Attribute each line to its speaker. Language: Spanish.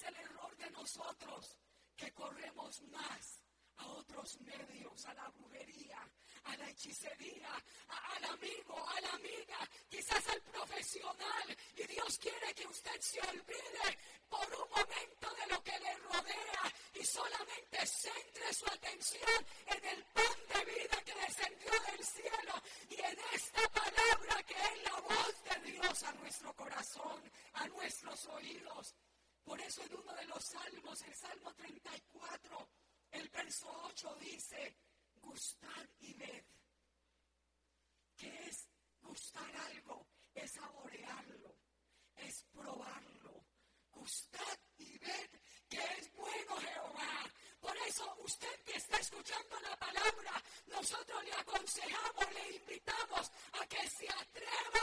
Speaker 1: el error de nosotros, que corremos más a otros medios, a la brujería, a la hechicería, al amigo, a la amiga, quizás al profesional. Y Dios quiere que usted se olvide por un momento de lo que le rodea y solamente centre su atención en el pan de vida que descendió del cielo y en esta palabra que es la voz de Dios a nuestro corazón, a nuestros oídos. Por eso en uno de los salmos, el Salmo 34, el verso 8 dice: gustad y ved. ¿Qué es gustar algo? Es saborearlo, es probarlo. Gustad y ved que es bueno Jehová. Por eso usted que está escuchando la palabra, nosotros le aconsejamos, le invitamos a que se atreva